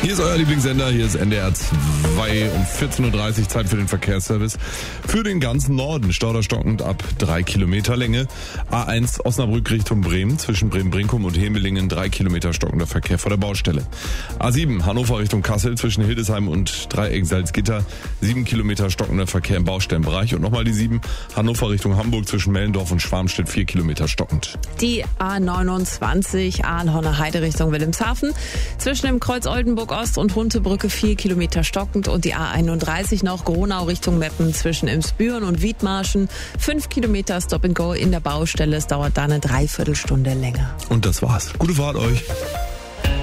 Hier ist euer Lieblingssender, hier ist NDR 2 um 14.30 Uhr, Zeit für den Verkehrsservice. Für den ganzen Norden, stauderstockend ab 3 Kilometer Länge. A1 Osnabrück Richtung Bremen, zwischen Bremen-Brinkum und Hemelingen 3 Kilometer stockender Verkehr vor der Baustelle. A7 Hannover Richtung Kassel, zwischen Hildesheim und Dreieck Salzgitter 7 Kilometer stockender Verkehr im Baustellenbereich. Und nochmal die 7 Hannover Richtung Hamburg, zwischen Mellendorf und Schwarmstedt 4 Kilometer stockend. Die A29 Ahlenhorner Heide Richtung Wilhelmshaven, zwischen dem Kreuz Oldenburg Ost und Huntebrücke 4 Kilometer stockend und die A31 noch Gronau Richtung Meppen zwischen Emsbüren und Wiedmarschen 5 Kilometer Stop and Go in der Baustelle. Es dauert da eine Dreiviertelstunde länger. Und das war's. Gute Fahrt euch.